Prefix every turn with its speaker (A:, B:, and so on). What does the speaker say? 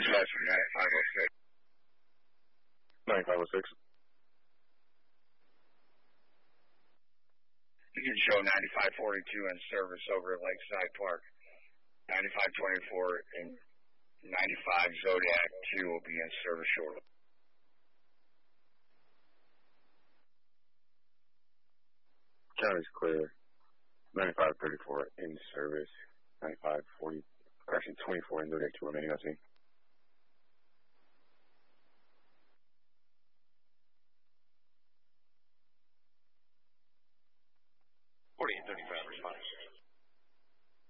A: Dispatch 9506.
B: 9506.
A: You can show 9542 in service over at Lakeside Park. 9524 and 95 Zodiac 2 will be in service shortly.
B: County's clear. 9534 in service. 9540, correction, 24 in Zodiac 2 remaining on scene.
C: Response.